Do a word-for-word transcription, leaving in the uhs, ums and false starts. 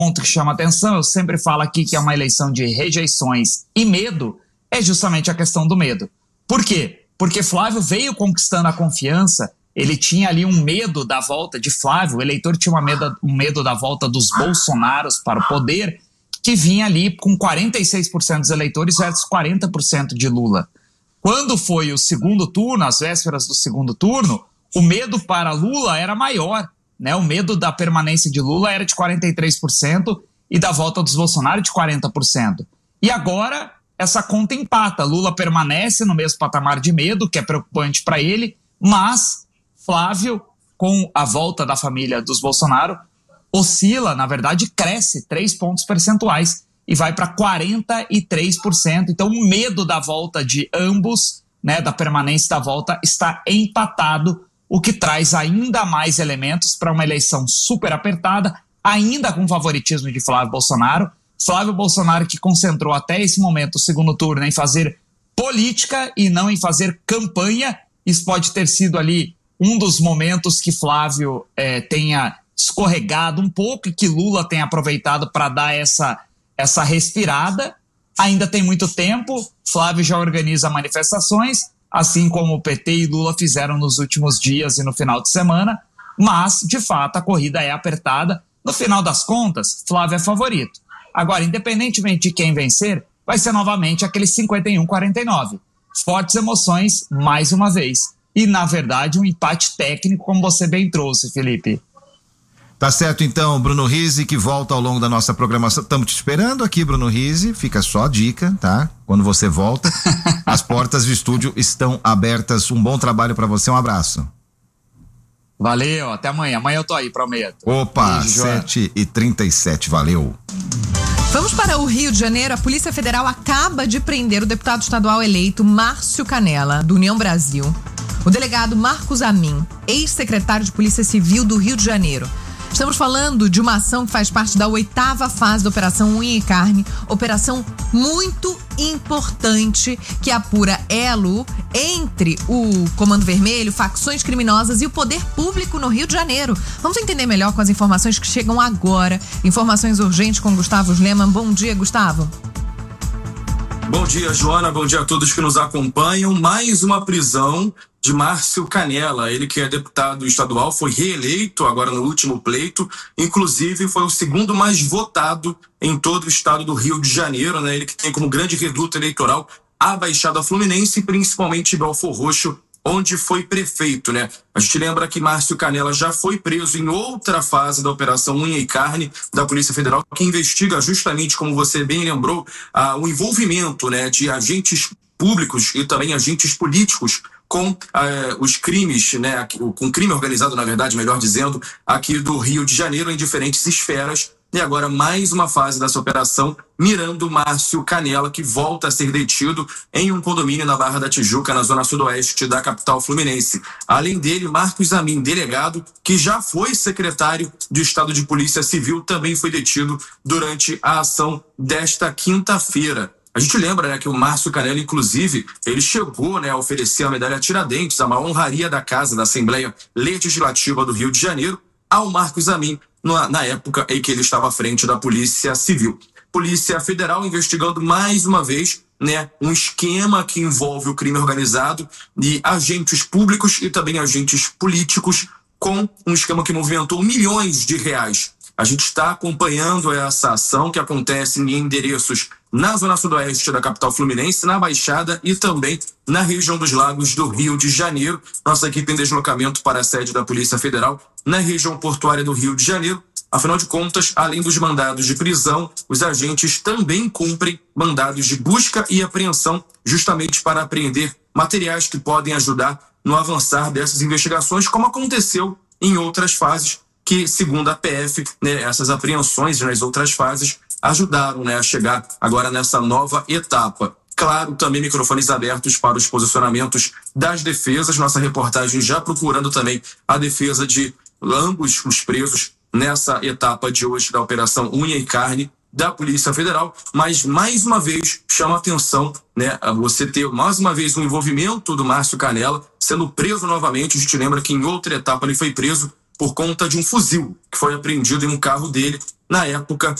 ponto que chama atenção, eu sempre falo aqui que é uma eleição de rejeições e medo, é justamente a questão do medo. Por quê? Porque Flávio veio conquistando a confiança, ele tinha ali um medo da volta de Flávio, o eleitor tinha uma medo, um medo da volta dos Bolsonaros para o poder, que vinha ali com quarenta e seis por cento dos eleitores versus quarenta por cento de Lula. Quando foi o segundo turno, as vésperas do segundo turno, o medo para Lula era maior, né? O medo da permanência de Lula era de quarenta e três por cento e da volta dos Bolsonaro de quarenta por cento. E agora essa conta empata, Lula permanece no mesmo patamar de medo, que é preocupante para ele, mas Flávio, com a volta da família dos Bolsonaro, oscila, na verdade cresce três pontos percentuais e vai para quarenta e três por cento. Então o medo da volta de ambos, né, da permanência da volta, está empatado, o que traz ainda mais elementos para uma eleição super apertada, ainda com favoritismo de Flávio Bolsonaro. Flávio Bolsonaro que concentrou até esse momento o segundo turno em fazer política e não em fazer campanha. Isso pode ter sido ali um dos momentos que Flávio eh, tenha escorregado um pouco e que Lula tenha aproveitado para dar essa, essa respirada. Ainda tem muito tempo, Flávio já organiza manifestações, assim como o P T e Lula fizeram nos últimos dias e no final de semana, mas, de fato, a corrida é apertada. No final das contas, Flávio é favorito. Agora, independentemente de quem vencer, vai ser novamente aquele cinquenta e um a quarenta e nove. Fortes emoções, mais uma vez. E, na verdade, um empate técnico, como você bem trouxe, Felipe. Tá certo, então, Bruno Rizzi, que volta ao longo da nossa programação. Estamos te esperando aqui, Bruno Rizzi. Fica só a dica, tá? Quando você volta, as portas do estúdio estão abertas. Um bom trabalho para você, um abraço. Valeu, até amanhã. Amanhã eu tô aí, prometo. Opa, sete e trinta e sete, valeu. Vamos para o Rio de Janeiro. A Polícia Federal acaba de prender o deputado estadual eleito Márcio Canela, do União Brasil. O delegado Marcos Amin, ex-secretário de Polícia Civil do Rio de Janeiro. Estamos falando de uma ação que faz parte da oitava fase da Operação Unha e Carne, operação muito importante que apura elo entre o Comando Vermelho, facções criminosas e o poder público no Rio de Janeiro. Vamos entender melhor com as informações que chegam agora. Informações urgentes com Gustavo Lehmann. Bom dia, Gustavo. Bom dia, Joana. Bom dia a todos que nos acompanham. Mais uma prisão de Márcio Canela, ele que é deputado estadual, foi reeleito agora no último pleito, inclusive foi o segundo mais votado em todo o estado do Rio de Janeiro, né? Ele que tem como grande reduto eleitoral a Baixada Fluminense e principalmente Belfor Roxo, onde foi prefeito, né? A gente lembra que Márcio Canela já foi preso em outra fase da Operação Unha e Carne da Polícia Federal, que investiga justamente, como você bem lembrou, ah, o envolvimento, né, de agentes públicos e também agentes políticos com eh, os crimes, né, com crime organizado, na verdade, melhor dizendo, aqui do Rio de Janeiro, em diferentes esferas. E agora mais uma fase dessa operação, mirando Márcio Canela, que volta a ser detido em um condomínio na Barra da Tijuca, na zona sudoeste da capital fluminense. Além dele, Marcos Amin, delegado, que já foi secretário do Estado de Polícia Civil, também foi detido durante a ação desta quinta-feira. A gente lembra, né, que o Márcio Canela, inclusive, ele chegou, né, a oferecer a medalha Tiradentes, a maior honraria da Casa da Assembleia Legislativa do Rio de Janeiro, ao Marcos Amin, na, na época em que ele estava à frente da Polícia Civil. Polícia Federal investigando mais uma vez, né, um esquema que envolve o crime organizado de agentes públicos e também agentes políticos, com um esquema que movimentou milhões de reais. A gente está acompanhando essa ação que acontece em endereços na zona sudoeste da capital fluminense, na Baixada e também na região dos Lagos do Rio de Janeiro. Nossa equipe em deslocamento para a sede da Polícia Federal na região portuária do Rio de Janeiro. Afinal de contas, além dos mandados de prisão, os agentes também cumprem mandados de busca e apreensão, justamente para apreender materiais que podem ajudar no avançar dessas investigações, como aconteceu em outras fases, que, segundo a P F, né, essas apreensões nas outras fases ajudaram, né, a chegar agora nessa nova etapa. Claro, também microfones abertos para os posicionamentos das defesas. Nossa reportagem já procurando também a defesa de ambos os presos nessa etapa de hoje da Operação Unha e Carne da Polícia Federal. Mas, mais uma vez, chama a atenção, né, a você ter, mais uma vez, o envolvimento do Márcio Canela sendo preso novamente. A gente lembra que em outra etapa ele foi preso por conta de um fuzil que foi apreendido em um carro dele na época